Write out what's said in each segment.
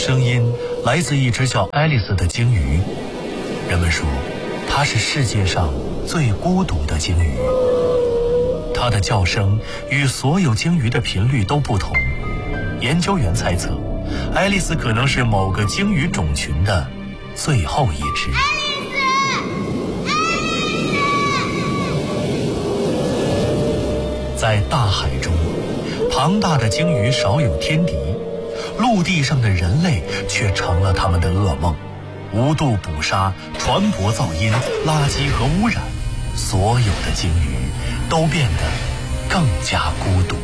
声音来自一只叫爱丽丝的鲸鱼。人们说，它是世界上最孤独的鲸鱼。它的叫声与所有鲸鱼的频率都不同。研究员猜测，爱丽丝可能是某个鲸鱼种群的最后一只。在大海中，庞大的鲸鱼少有天敌，陆地上的人类却成了他们的噩梦。无度捕杀、船舶噪音、垃圾和污染，所有的鲸鱼都变得更加孤独。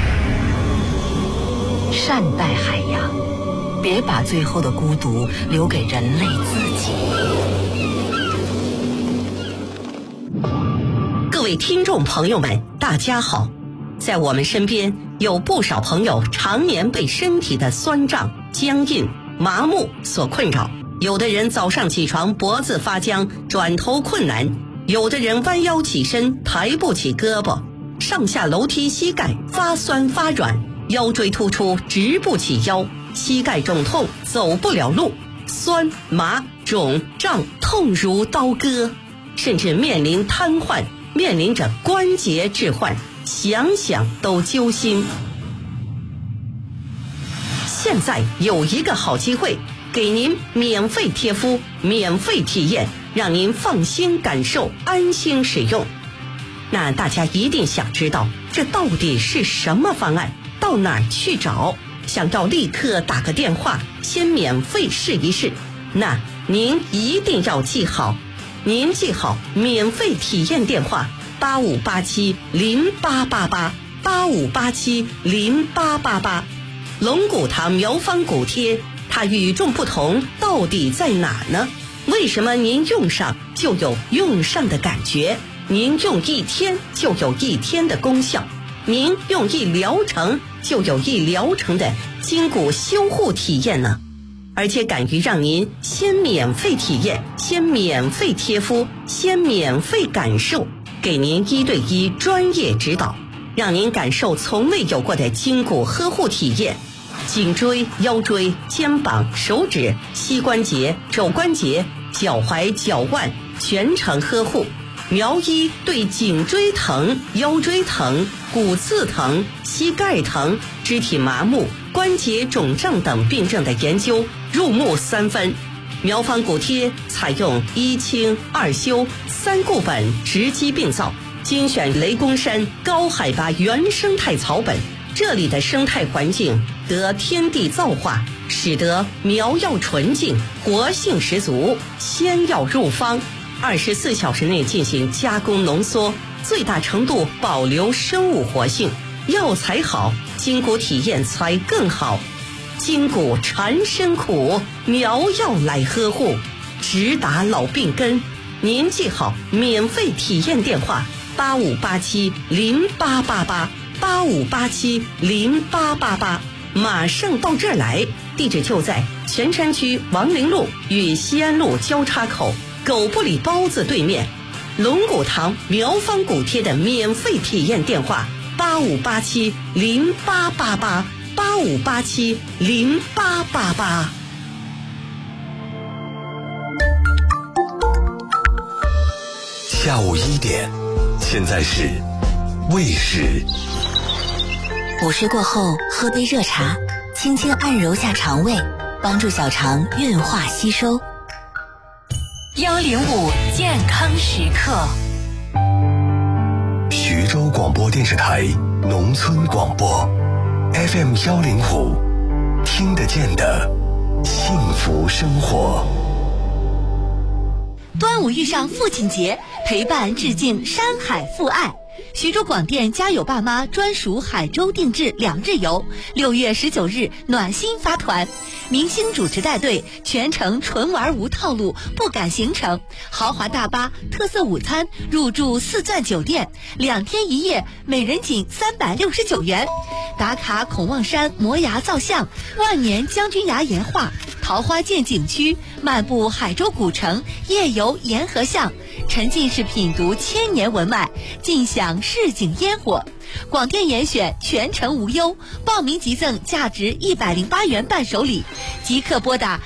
善待海洋，别把最后的孤独留给人类自己。 各位听众朋友们，大家好。在我们身边有不少朋友常年被身体的酸胀、僵硬、麻木所困扰。有的人早上起床脖子发僵，转头困难；有的人弯腰起身抬不起胳膊，上下楼梯膝盖发酸发软，腰椎突出直不起腰，膝盖肿痛走不了路，酸麻肿胀痛如刀割，甚至面临瘫痪，面临着关节置换，想想都揪心。现在有一个好机会，给您免费贴敷，免费体验，让您放心感受，安心使用。那大家一定想知道，这到底是什么方案？到哪儿去找？想要立刻打个电话，先免费试一试。那您一定要记好，您记好免费体验电话85870888，85870888。龙骨堂苗方骨贴，它与众不同到底在哪呢？为什么您用上就有用上的感觉？您用一天就有一天的功效，您用一疗程就有一疗程的筋骨修护体验呢？而且敢于让您先免费体验，先免费贴敷，先免费感受，给您1对1专业指导，让您感受从未有过的筋骨呵护体验。颈椎、腰椎、肩膀、手指、膝关节、肘关节、脚踝、脚腕全程呵护。苗医对颈椎疼、腰椎疼、骨刺疼、膝盖疼、肢体麻木、关节肿胀等病症的研究入木3分。苗方骨贴采用1清2修3固本直击病灶，精选雷公山高海拔原生态草本，这里的生态环境得天地造化，使得苗药纯净，活性十足，仙药入方，24小时内进行加工浓缩，最大程度保留生物活性。药材好，筋骨体验才更好。筋骨缠身苦，苗药来呵护，直达老病根。您记好免费体验电话85870888，85870888，马上到这儿来。地址就在泉山区王陵路与西安路交叉口狗不理包子对面。龙骨堂苗方骨贴的免费体验电话85870888，85870888。 下午1点，现在是胃时。 午睡过后喝杯热茶，轻轻按揉下肠胃，帮助小肠运化吸收。 105健康时刻。 徐州广播电视台农村广播 FM 105，听得见的幸福生活。 端午遇上父亲节，陪伴致敬山海父爱。徐州广电家有爸妈专属海州定制2日游，6月19日暖心发团，明星主持带队，全程纯玩无套路，不赶行程，豪华大巴、特色午餐，入住4钻酒店，2天1夜，每人仅369元。打卡孔望山摩崖造像、万年将军崖岩画、桃花涧景区，漫步海州古城，夜游沿河巷， 沉浸式品读千年文脉，尽享市井烟火。广电严选，全程无忧，报名即赠价值108元伴手礼，即刻拨打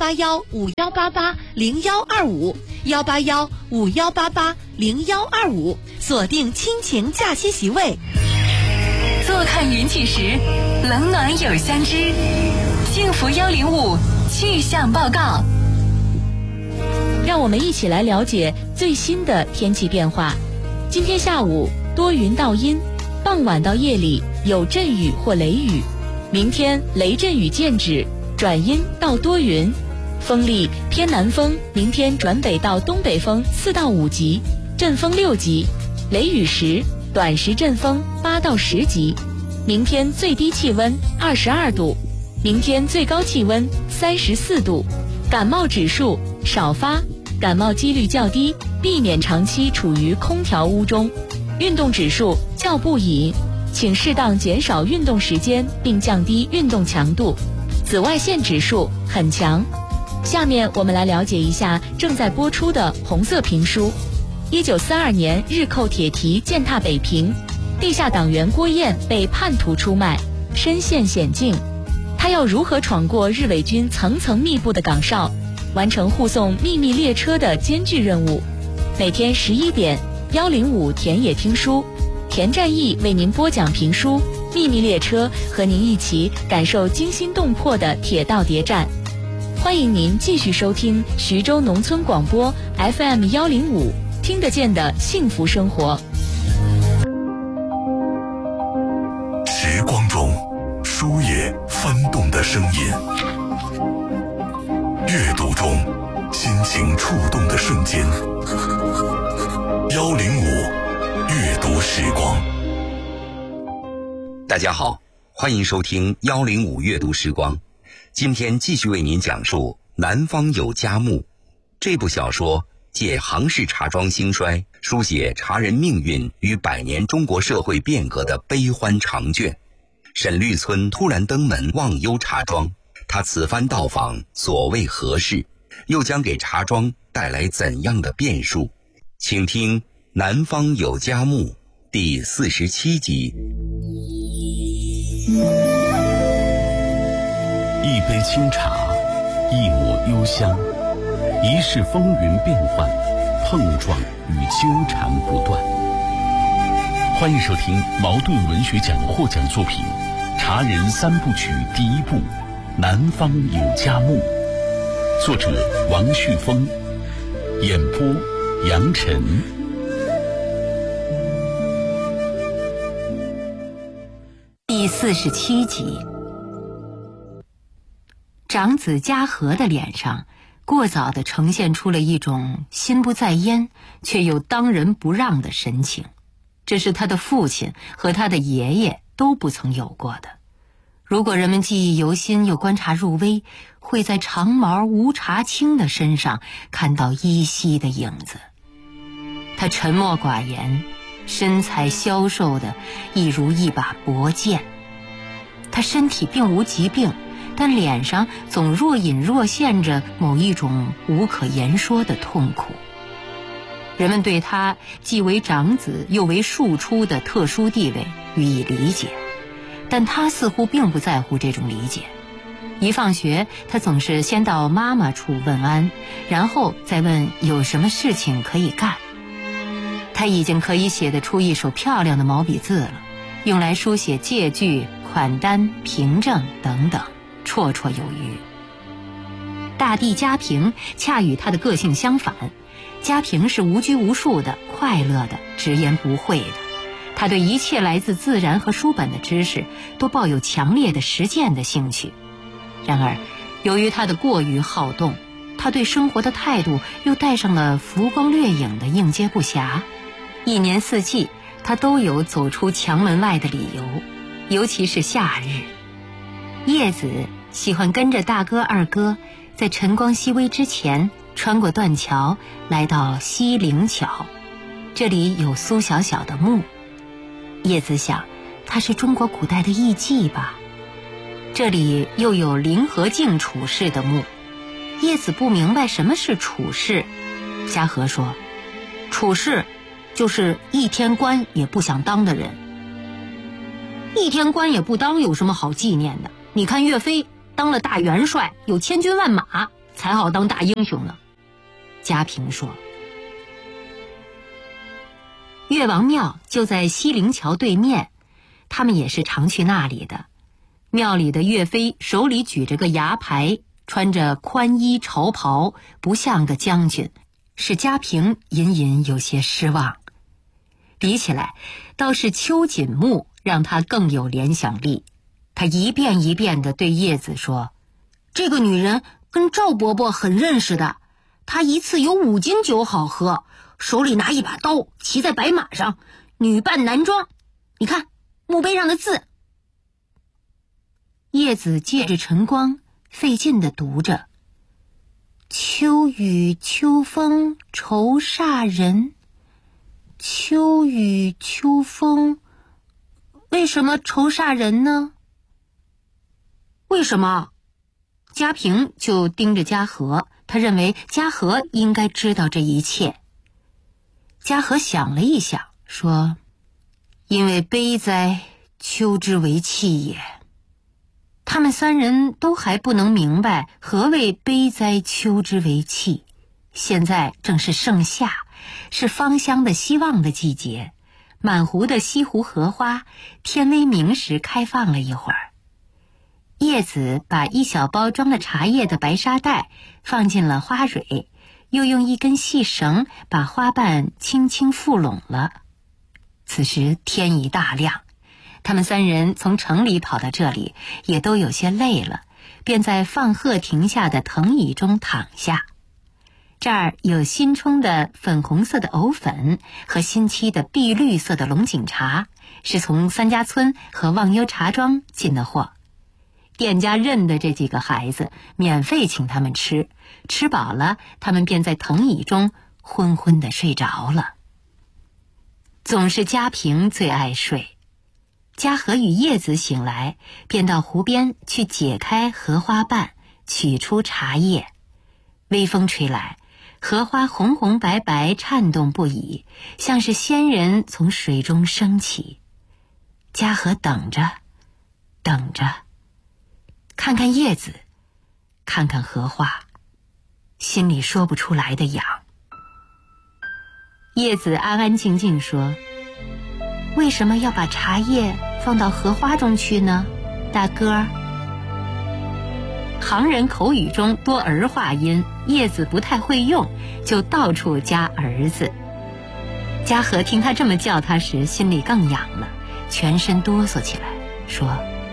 18151880125，18151880125，锁定亲情假期席位。 坐看云起时，冷暖有相知。幸福105气象报告。 让我们一起来了解最新的天气变化。今天下午多云到阴，傍晚到夜里有阵雨或雷雨。明天雷阵雨渐止，转阴到多云，风力偏南风，明天转北到东北风4到5级，阵风6级，雷雨时短时阵风8到10级。明天最低气温22度，明天最高气温34度。感冒指数少发，感冒几率较低，避免长期处于空调屋中。运动指数较不宜，请适当减少运动时间并降低运动强度。紫外线指数很强。下面我们来了解一下正在播出的红色评书。1942年日寇铁蹄践踏北平，地下党员郭燕被叛徒出卖，身陷险境。他要如何闯过日伪军层层密布的岗哨，完成护送秘密列车的艰巨任务？每天11点，105田野听书，田占义为您播讲评书《秘密列车》，和您一起感受惊心动魄的铁道谍战。欢迎您继续收听徐州农村广播 FM105，听得见的幸福生活。 时光中书页翻动的声音，阅读中心情触动的瞬间。105阅读时光。 大家好，欢迎收听105阅读时光。今天继续为您讲述《南方有佳木》这部小说，借杭氏茶庄兴衰，书写茶人命运与100年中国社会变革的悲欢长卷。沈绿村突然登门忘忧茶庄，他此番到访所谓何事，又将给茶庄带来怎样的变数？请听《南方有佳木》第47集。 一杯清茶，一抹幽香，一世风云变幻，碰撞与纠缠不断。欢迎收听茅盾文学奖获奖作品《茶人3部曲》第1部《南方有佳木》，作者王旭峰，演播杨晨。 第47集。长子嘉禾的脸上过早地呈现出了一种心不在焉却又当仁不让的神情，这是他的父亲和他的爷爷都不曾有过的。如果人们记忆犹新又观察入微，会在长毛吴茶清的身上看到依稀的影子。他沉默寡言，身材消瘦的一如一把薄剑。他身体并无疾病，但脸上总若隐若现着某一种无可言说的痛苦。人们对他既为长子又为庶出的特殊地位予以理解，但他似乎并不在乎这种理解。一放学，他总是先到妈妈处问安，然后再问有什么事情可以干。他已经可以写得出一手漂亮的毛笔字了，用来书写借据、款单、凭证等等，绰绰有余。大弟嘉平恰与他的个性相反，嘉平是无拘无束的、快乐的、直言不讳的。他对一切来自自然和书本的知识都抱有强烈的实践的兴趣。然而，由于他的过于好动，他对生活的态度又带上了浮光掠影的应接不暇。一年四季，他都有走出墙门外的理由，尤其是夏日。叶子喜欢跟着大哥二哥在晨光熹微之前穿过断桥，来到西陵桥，这里有苏小小的墓。叶子想，他是中国古代的艺妓吧。这里又有林和靖处士的墓。叶子不明白什么是处士。嘉禾说， 处事就是一天官也不想当的人。一天官也不当有什么好纪念的？你看岳飞当了大元帅，有千军万马，才好当大英雄呢。家平说。岳王庙就在西泠桥对面，他们也是常去那里的。庙里的岳飞手里举着个牙牌，穿着宽衣朝袍，不像个将军，使家平隐隐有些失望。比起来，倒是秋瑾墓让他更有联想力。他一遍一遍地对叶子说，这个女人跟赵伯伯很认识的，她一次有5斤酒好喝，手里拿一把刀，骑在白马上，女扮男装。你看墓碑上的字。叶子借着晨光费劲地读着，秋雨秋风愁煞人，秋雨秋风，为什么愁煞人呢？为什么？家平就盯着嘉禾，他认为嘉禾应该知道这一切。嘉禾想了一想，说，因为悲哉秋之为气也。他们3人都还不能明白何谓悲哉秋之为气。现在正是盛夏，是芳香的希望的季节，满湖的西湖荷花天微明时开放了一会儿。叶子把一小包装了茶叶的白沙袋放进了花蕊，又用一根细绳把花瓣轻轻缚拢了。此时天已大亮，他们3人从城里跑到这里，也都有些累了，便在放鹤亭下的藤椅中躺下。这儿有新冲的粉红色的藕粉和新沏的碧绿色的龙井茶，是从3家村和忘忧茶庄进的货。店家认得这几个孩子，免费请他们吃，吃饱了，他们便在藤椅中昏昏地睡着了。总是家平最爱睡。嘉禾与叶子醒来，便到湖边去解开荷花瓣，取出茶叶。微风吹来，荷花红红白白，颤动不已，像是仙人从水中升起。嘉禾等着，等着，看看叶子，看看荷花，心里说不出来的痒。叶子安安静静说，为什么要把茶叶放到荷花中去呢，大哥？行人口语中多儿化音，叶子不太会用，就到处加儿子。嘉禾听他这么叫他时，心里更痒了，全身哆嗦起来，说，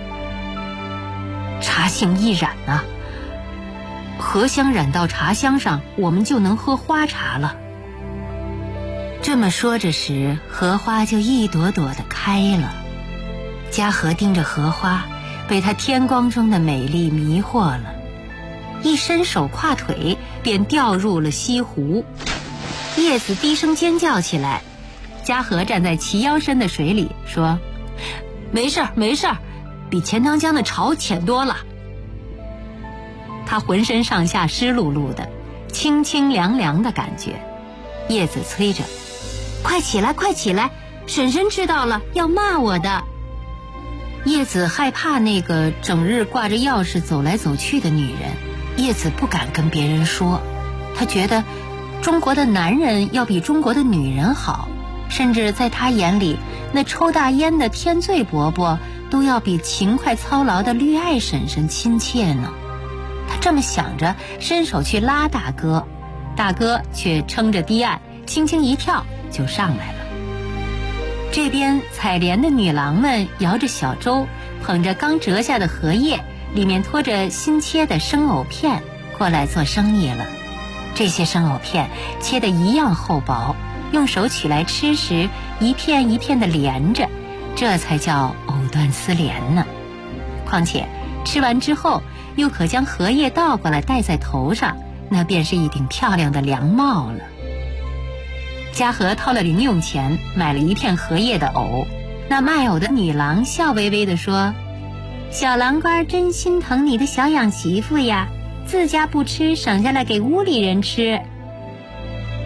茶性易染啊，荷香染到茶香上，我们就能喝花茶了。这么说着时，荷花就一朵朵的开了。嘉禾盯着荷花，被它天光中的美丽迷惑了，一伸手跨腿便掉入了西湖。叶子低声尖叫起来，嘉禾站在齐腰深的水里说，没事儿没事儿，比钱塘江的潮浅多了。他浑身上下湿漉漉的，清清凉凉的感觉。叶子催着，快起来快起来，婶婶知道了要骂我的。叶子害怕那个整日挂着钥匙走来走去的女人，叶子不敢跟别人说，她觉得中国的男人要比中国的女人好，甚至在她眼里，那抽大烟的天罪伯伯都要比勤快操劳的绿爱婶婶亲切呢。她这么想着，伸手去拉大哥，大哥却撑着堤岸，轻轻一跳就上来了。这边采莲的女郎们摇着小舟，捧着刚折下的荷叶，里面拖着新切的生藕片过来做生意了。这些生藕片切得一样厚薄，用手取来吃时一片一片的连着，这才叫藕断丝连呢。况且吃完之后又可将荷叶倒过来戴在头上，那便是一顶漂亮的凉帽了。嘉禾掏了零用钱买了一片荷叶的藕，那卖藕的女郎笑微微地说，小郎官真心疼你的小养媳妇呀，自家不吃省下来给屋里人吃。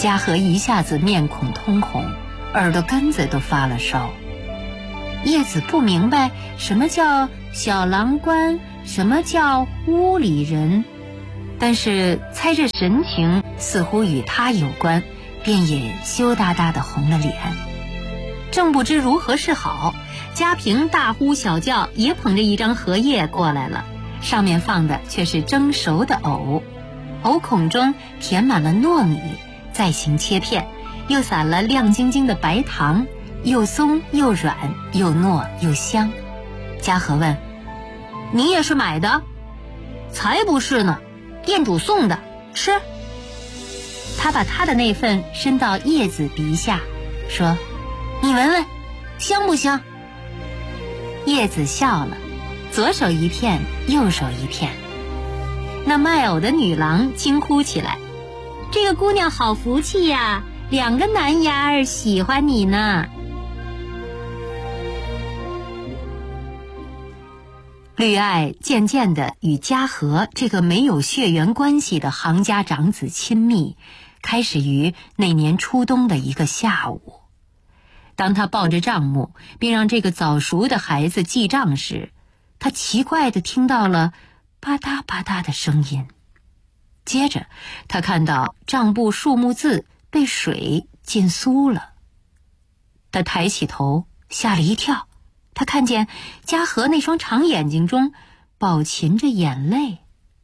嘉禾一下子面孔通红，耳朵根子都发了烧。叶子不明白什么叫小郎官，什么叫屋里人，但是猜这神情似乎与他有关，便也羞答答地红了脸。正不知如何是好，家平大呼小叫，也捧着一张荷叶过来了，上面放的却是蒸熟的藕，藕孔中填满了糯米，再行切片，又撒了亮晶晶的白糖，又松又软，又糯又香。嘉禾问：你也是买的？才不是呢，店主送的，吃。他把他的那份伸到叶子鼻下，说：你闻闻，香不香？叶子笑了，左手一片，右手一片。那卖藕的女郎惊呼起来：这个姑娘好福气呀，2个男丫儿喜欢你呢。绿爱渐渐地与嘉禾这个没有血缘关系的行家长子亲密，开始于那年初冬的一个下午。当他抱着账目，并让这个早熟的孩子记账时，他奇怪地听到了吧嗒吧嗒的声音。接着他看到账簿数目字被水浸酥了。他抬起头，吓了一跳，他看见嘉禾那双长眼睛中饱噙着眼泪。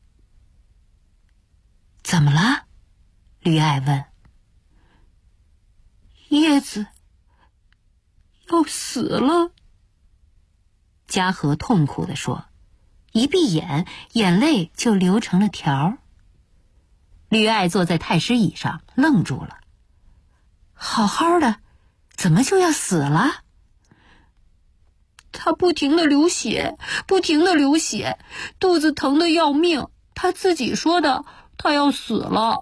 怎么了？绿爱问。叶子要死了，嘉禾痛苦地说，一闭眼，眼泪就流成了条。绿爱坐在太师椅上愣住了。好好的，怎么就要死了？他不停地流血，不停地流血，肚子疼得要命，他自己说的，他要死了。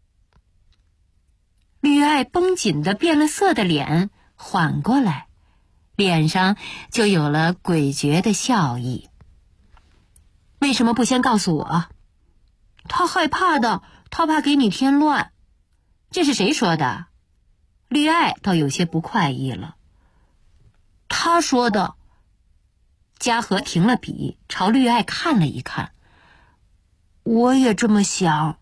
绿爱绷紧的变了色的脸缓过来，脸上就有了诡谲的笑意。为什么不先告诉我？他害怕的，他怕给你添乱。这是谁说的？绿爱倒有些不快意了。他说的。嘉禾停了笔，朝绿爱看了一看。我也这么想。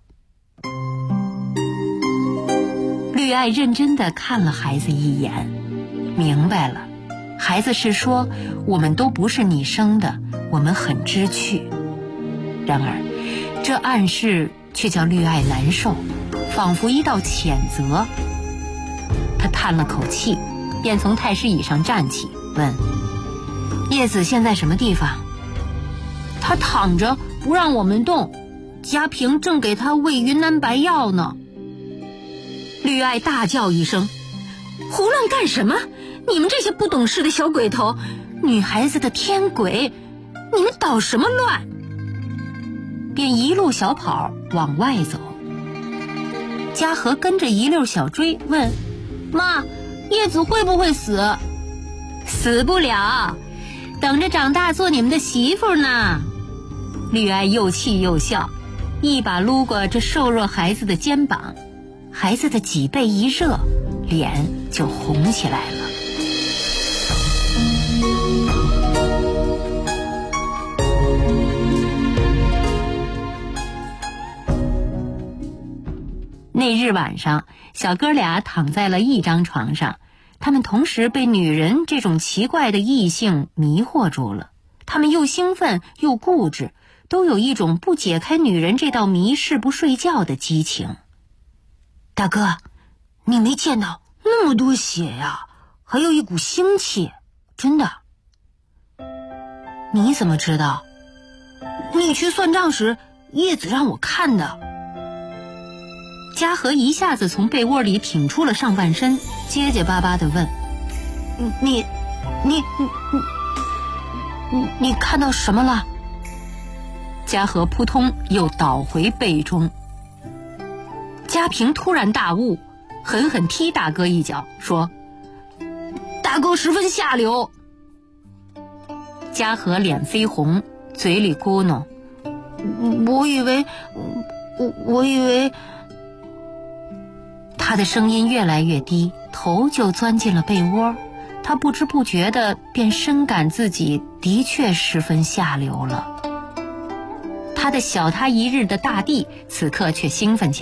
绿爱认真地看了孩子一眼，明白了，孩子是说我们都不是你生的，我们很知趣。然而这暗示却叫绿爱难受，仿佛一道谴责。他叹了口气，便从太师椅上站起，问：叶子现在什么地方？他躺着不让我们动，嘉平正给他喂云南白药呢。绿爱大叫一声：胡乱干什么？你们这些不懂事的小鬼头，女孩子的天鬼，你们捣什么乱？便一路小跑往外走。嘉禾跟着一溜小追，问：妈，叶子会不会死？死不了，等着长大做你们的媳妇呢。绿爱又气又笑，一把撸过这瘦弱孩子的肩膀，孩子的脊背一热，脸就红起来了。那日晚上，小哥俩躺在了一张床上，他们同时被女人这种奇怪的异性迷惑住了。他们又兴奋又固执，都有一种不解开女人这道谜誓不睡觉的激情。大哥，你没见到那么多血呀，还有一股腥气，真的。你怎么知道？你去算账时，叶子让我看的。嘉禾一下子从被窝里挺出了上半身，结结巴巴地问：你看到什么了？嘉禾扑通又倒回被中。嘉平突然大悟，狠狠踢大哥一脚，说：大哥十分下流。嘉禾脸绯红，嘴里咕哝：我以为他的声音越来越低，头就钻进了被窝。他不知不觉地便深感自己的确十分下流了。他的小他一日的大弟此刻却兴奋起来。